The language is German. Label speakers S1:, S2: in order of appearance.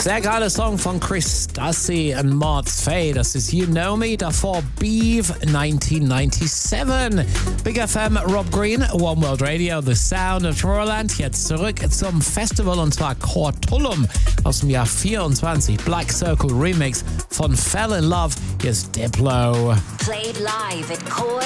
S1: Sehr geiler Song von Chris Stassi und Mart's Faye. Das ist You Know Me, davor Beeve 1997. Big FM, Rob Green, One World Radio, The Sound of Tomorrowland. Jetzt zurück zum Festival und zwar Cortullum aus dem Jahr 24. Black Circle Remix von Fell in Love. Hier ist Diplo.
S2: Played live at Core